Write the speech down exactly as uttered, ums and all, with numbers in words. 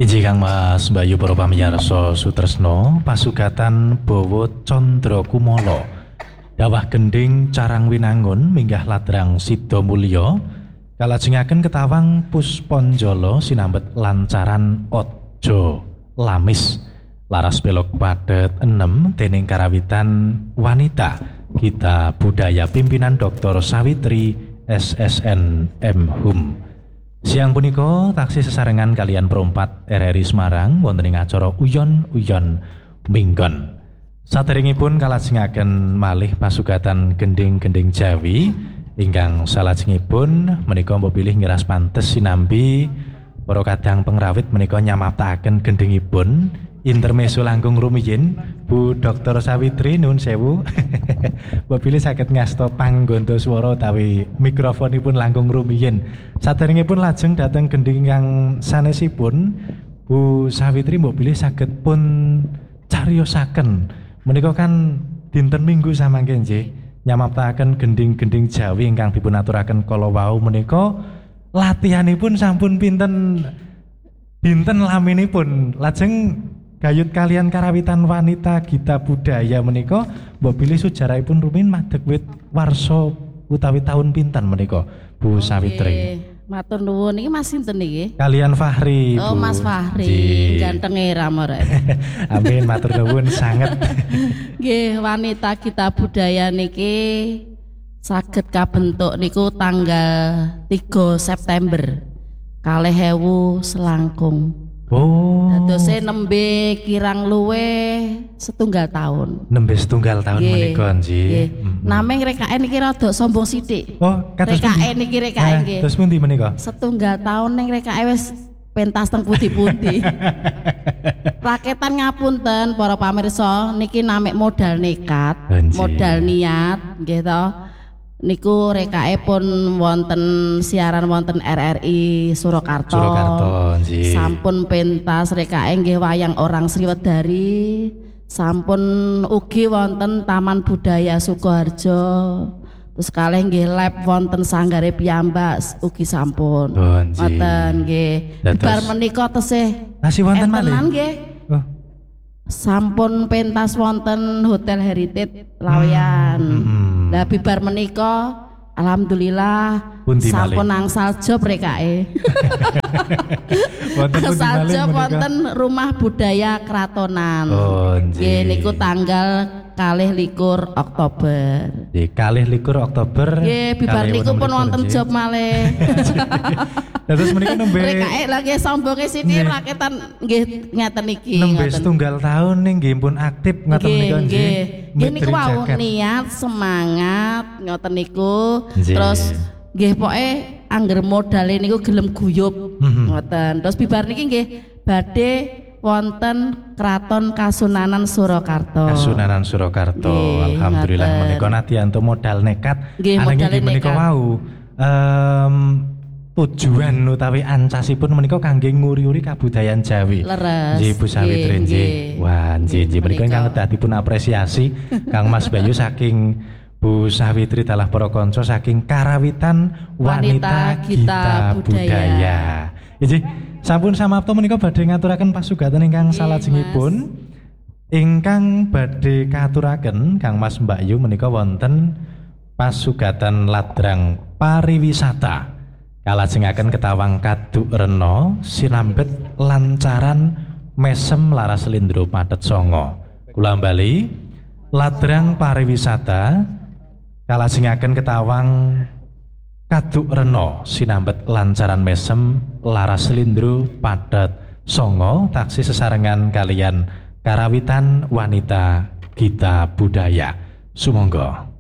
Injih Kang Mas Bayu para pamirsa sutresna pasugatan Bawa Candra Kumala dawah gending carang winangun minggah ladrang Sida Mulya kalajengaken ketawang Puspanjala sinambet lancaran Aja Lamis laras belok padet enem dening karawitan wanita kita budaya pimpinan Doktor Sawitri S S N M Hum. Siang punika taksih sesarengan kalian perempat R R I Semarang wonten ing acara Uyon-uyon Minggon. Saderengipun kalajengaken malih pasugatan gending-gending Jawi ingkang salajengipun menika mbok pilih ngiras pantes sinambi para kadang pengrawit menika nyamaptaken gendingipun intermezzo langkung rumiyin Bu Doktor Sawitri nuwun sewu. Mbok pilih saged ngasta panggonto swara utawi mikrofonipun langkung rumiyin. Saderengipun lajeng dhateng gending kang sanesipun Bu Sawitri mbok pilih saged pun cariyosaken menika kan dinten Minggu samangke nggih nyamaptaken gending-gending Jawi ingkang dipun aturaken kala wau menika latihanipun sampun pinten dinten laminipun lajeng gayut kalian karawitan wanita gita budaya menika mbok pilih sujarahipun rumin madeg wit warsa utawi taun pinten menika Bu okay. Sawitri. Matur nuwun iki Mas sinten niki? Kalian Fahri. Oh Bu. Mas Fahri, gantenge ramore. Amin matur nuwun sanget. Nggih wanita kita budaya niki saged kabentuk niku tanggal tiga September kalih ewu selangkung. Oh. Dadose nembe kirang luwe setunggal tahun. Nembe setunggal tahun menika nggih. Mm-hmm. Name rekae niki rada sombong sithik. Oh, kados rekae niki rekae nggih. Terus pundi menika? Setunggal tahun ning rekae wis pentas teng pundi-pundi. Raketan ngapunten para pamirsa niki namek modal nekat, Anji. Modal niat nggih to. Niku rekae pun wonten siaran wonten R R I Surakarta. Surakarta nggih. Sampun pentas rekae nggih wayang orang Sriwedari. Sampun ugi wonten Taman Budaya Sukoharjo. Terus kalih nggih lab wonten sanggare piyambak ugi sampun. Wonten nggih. Bar menika tesih nasi wonten malih. Nggih. Oh. Sampun pentas wonten Hotel Heritage Laweyan. Lah hmm. bibar menika alhamdulillah pundi sampun angsal job rekae. Wonten angsal job wonten Rumah Budaya Kratonan. Oh, nggih niku tanggal kalih likur Oktober. Nggih, kalih likur Oktober. Nggih, bibar niku pun wonten job malih. Terus menika nembe rekae lagi sombonge sithik raketan nggih ngeten iki. Nembe setunggal tahun ning nggih pun aktif ngoten menika nggih. Nggih niku wau niat semangat ngoten niku. Terus nggih pokoke angger modale niku gelem guyub ngoten. Terus bibar niki nggih badhe wonten Kraton Kasunanan Surakarta. Kasunanan Surakarta. Alhamdulillah menika nadyanto modal nekat ananging menika wau um, tujuan utawi ancasipun menika kangge nguri-uri kabudayan Jawi. Nggih Bu Sawitri nggih. Wah, nggih nggih menika ingkang kedah dipun apresiasi Kang Mas Bayu saking Bu Sawitri dalah para kanca saking karawitan wanita, wanita kita budaya. Nggih, sampun samapta menika badhe ngaturaken pasugatan ingkang salajengipun ingkang badhe katuraken Kang Mas Bayu menika wonten pasugatan ladrang pariwisata. Kalajengaken ketawang kaduk rena sinambet lancaran mesem laras lindro padet songo. Kula bali ladrang pariwisata kalajengaken ketawang kaduk rena sinambet lancaran mesem laras lindro padet songo taksih sesarengan kalian karawitan wanita gita budaya. Sumangga.